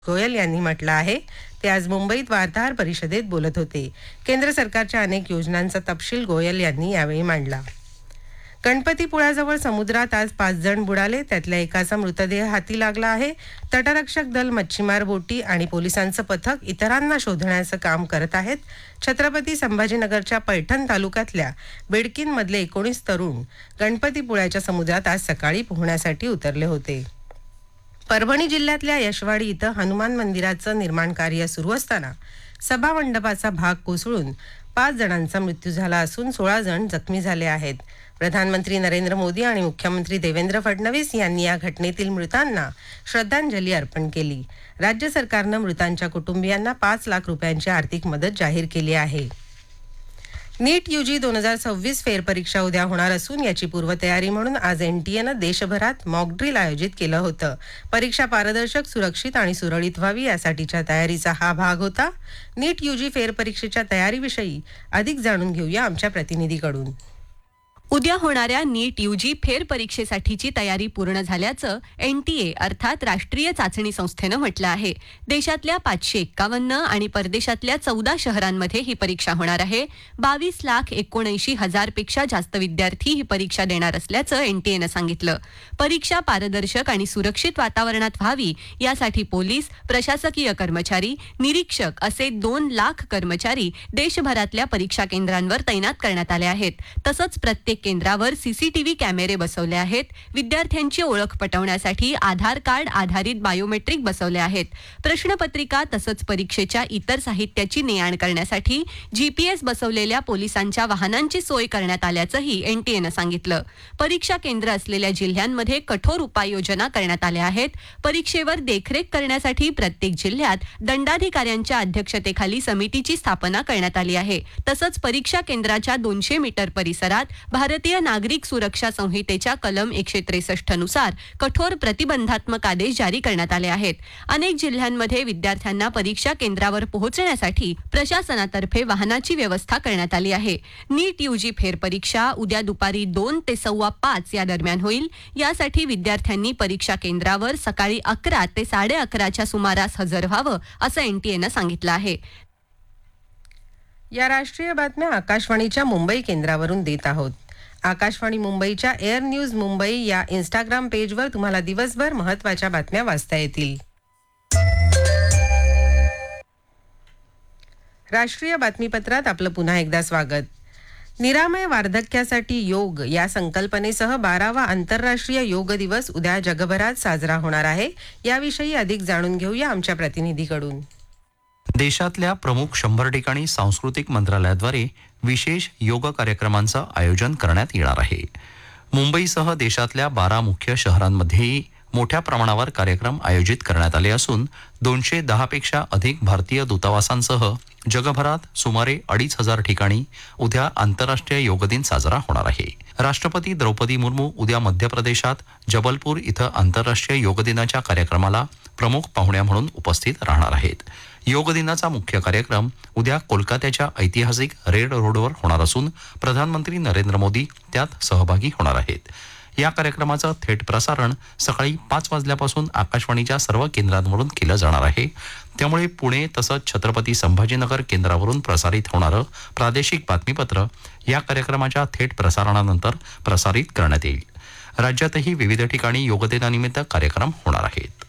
गोयल यांनी म्हटलं आहे. ते आज मुंबईत वार्ताहर परिषदेत बोलत होते. केंद्र सरकारच्या अनेक योजनांचा तपशील गोयल यांनी यावेळी मांडला. गणपतीपुळ्याजवळ समुद्रात आज 5 जण बुडाले. त्यातल्या एकाचा मृतदेह हाती लागला आहे. तटरक्षक दल, मच्छीमार बोटी आणि पोलिसांचं पथक इतरांना शोधण्याचं काम करत आहेत. छत्रपती संभाजीनगरच्या पैठण तालुक्यातल्या बेडकीनमधले 19 तरुण गणपतीपुळ्याच्या समुद्रात आज सकाळी पोहण्यासाठी उतरले होते. परभणी जिल्ह्यातल्या यशवाडी इथं हनुमान मंदिराचं निर्माण कार्य सुरू असताना सभामंडपाचा भाग कोसळून 5 जणांचा मृत्यू झाला असून 16 जण जखमी झाले आहेत. प्रधानमंत्री नरेंद्र मोदी आणि मुख्यमंत्री देवेंद्र फडणवीस यांनी या घटनेतील मृतांना श्रद्धांजली अर्पण केली. राज्य सरकारनं मृतांच्या कुटुंबियांना 5 लाख रुपयांची आर्थिक मदत जाहीर केली आहे. नीट यूजी 2026 फेरपरीक्षा उद्या होणार असून याची पूर्वतयारी म्हणून आज एनटीएनं देशभरात मॉक ड्रिल आयोजित केलं होतं. परीक्षा पारदर्शक, सुरक्षित आणि सुरळीत व्हावी यासाठीच्या तयारीचा हा भाग होता. नीट यूजी फेरपरीक्षेच्या तयारीविषयी अधिक जाणून घेऊया आमच्या प्रतिनिधीकडून. उद्या होणाऱ्या नीट यूजी फेरपरीक्षेसाठीची तयारी पूर्ण झाल्याचं एनटीए अर्थात राष्ट्रीय चाचणी संस्थेनं म्हटलं आहे. देशातल्या 551 आणि परदेशातल्या 14 शहरांमध्ये ही परीक्षा होणार आहे. 22,79,000 पेक्षा जास्त विद्यार्थी ही परीक्षा देणार असल्याचं एनटीएनं सांगितलं. परीक्षा पारदर्शक आणि सुरक्षित वातावरणात व्हावी यासाठी पोलीस, प्रशासकीय कर्मचारी, निरीक्षक असे 2 लाख कर्मचारी देशभरातल्या परीक्षा केंद्रांवर तैनात करण्यात आले आहेत. तसंच प्रत्येक केंद्रावर सीसीटीव्ही कॅमेरे बसवले आहेत. विद्यार्थ्यांची ओळख पटवण्यासाठी आधार कार्ड आधारित बायोमेट्रिक बसवले आहेत. प्रश्नपत्रिका तसंच परीक्षेच्या इतर साहित्याची ने-आण करण्यासाठी जीपीएस बसवलेल्या पोलिसांच्या वाहनांची सोय करण्यात आल्याचंही एनटीएनं सांगितलं. परीक्षा केंद्र असलेल्या जिल्ह्यांमध्ये कठोर उपाययोजना करण्यात आल्या आहेत. परीक्षेवर देखरेख करण्यासाठी प्रत्येक जिल्ह्यात दंडाधिकाऱ्यांच्या अध्यक्षतेखाली समितीची स्थापना करण्यात आली आहे. तसंच परीक्षा केंद्राच्या 200 मीटर परिसरात भारतीय नागरिक सुरक्षा संहितेच्या कलम 163 नुसार कठोर प्रतिबंधात्मक आदेश जारी करण्यात आले आहेत. अनेक जिल्ह्यांमध्ये विद्यार्थ्यांना परीक्षा केंद्रावर पोहोचण्यासाठी प्रशासनातर्फे वाहनाची व्यवस्था करण्यात आली आहे. नीट यूजी फेरपरीक्षा उद्या दुपारी 2 ते 5:15 या दरम्यान होईल. यासाठी विद्यार्थ्यांनी परीक्षा केंद्रावर सकाळी 11 ते 11:30च्या सुमारास हजर व्हावं असं एनटीएनं सांगितलं आहे. या राष्ट्रीय बातम्या आकाशवाणीच्या मुंबई केंद्रावरून देत आहोत. आकाशवाणी मुंबईच्या एअर न्यूज मुंबई या इंस्टाग्राम पेजवर तुम्हाला दिवसभर महत्त्वाच्या बातम्या वाचता येतील. राष्ट्रीय बातमीपत्रात आपलं पुन्हा एकदा स्वागत. निरामय वार्धक्यासाठी योग या संकल्पनेसह 12वा आंतरराष्ट्रीय योग दिवस उद्या जगभरात साजरा होणार आहे. याविषयी अधिक जाणून घेऊया आमच्या प्रतिनिधीकडून. देशातल्या प्रमुख 100 ठिकाणी सांस्कृतिक मंत्रालयाद्वारे विशेष योग कार्यक्रमांचं आयोजन करण्यात येणार आहे. मुंबईसह देशातल्या 12 मुख्य शहरांमध्येही मोठ्या प्रमाणावर कार्यक्रम आयोजित करण्यात आले असून 210 पेक्षा अधिक भारतीय दूतावासांसह जगभरात सुमारे 2,500 ठिकाणी उद्या आंतरराष्ट्रीय योग दिन साजरा होणार आहे. राष्ट्रपती द्रौपदी मुर्मू उद्या मध्य प्रदेशात जबलपूर इथं आंतरराष्ट्रीय योग दिनाच्या कार्यक्रमाला प्रमुख पाहुण्या म्हणून उपस्थित राहणार आहेत. योग दिनाचा मुख्य कार्यक्रम उद्या कोलकात्याच्या ऐतिहासिक रेड रोडवर होणार असून प्रधानमंत्री नरेंद्र मोदी त्यात सहभागी होणार आहेत. या कार्यक्रमाचं थेट प्रसारण सकाळी 5 वाजल्यापासून आकाशवाणीच्या सर्व केंद्रांवरून केलं जाणार आहे. त्यामुळे पुणे तसंच छत्रपती संभाजीनगर केंद्रावरून प्रसारित होणारं प्रादेशिक बातमीपत्र या कार्यक्रमाच्या थेट प्रसारणानंतर प्रसारित करण्यात येईल. राज्यातही विविध ठिकाणी योग दिनानिमित्त कार्यक्रम होणार आहेत.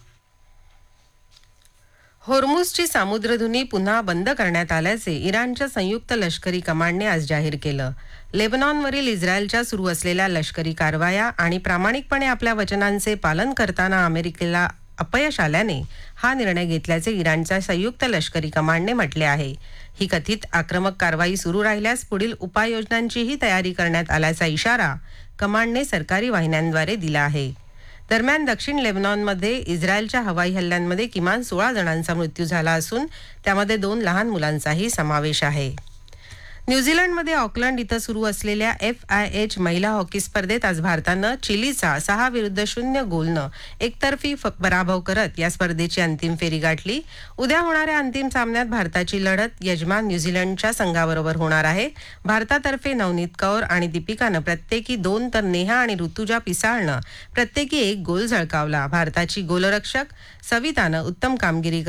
होर्मुझची सामुद्रधुनी पुन्हा बंद करण्यात आल्याचे इराणच्या संयुक्त लष्करी कमांडने आज जाहीर केलं. लेबनॉनवरील इस्रायलच्या सुरू असलेल्या लष्करी कारवाया आणि प्रामाणिकपणे आपल्या वचनांचे पालन करताना अमेरिकेला अपयश आल्याने हा निर्णय घेतल्याचे इराणच्या संयुक्त लष्करी कमांडने म्हटले आहे. ही कथित आक्रमक कारवाई सुरू राहिल्यास पुढील उपाययोजनांचीही तयारी करण्यात आल्याचा इशारा कमांडने सरकारी वाहिन्यांद्वारे दिला आहे. दरम्यान दक्षिण लेबनॉनमध्ये इस्रायलच्या हवाई हल्ल्यांमध्ये किमान 16 जणांचा मृत्यू झाला असून त्यामध्ये 2 लहान मुलांचाही समावेश आहे. न्यूझीलंडमध्ये ऑकलंड इथं सुरू असलेल्या FIH महिला हॉकी स्पर्धेत आज भारतानं चिलीचा 6-0 गोलनं एकतर्फी पराभव करत या स्पर्धेची अंतिम फेरी गाठली. उद्या होणाऱ्या अंतिम सामन्यात भारताची लढत यजमान न्यूझीलंडच्या संघाबरोबर होणार आहे. भारतातर्फे नवनीत कौर आणि दीपिकानं प्रत्येकी 2 तर नेहा आणि ऋतुजा पिसाळनं प्रत्येकी 1 गोल झळकावला. भारताची गोलरक्षक सवितानं उत्तम कामगिरी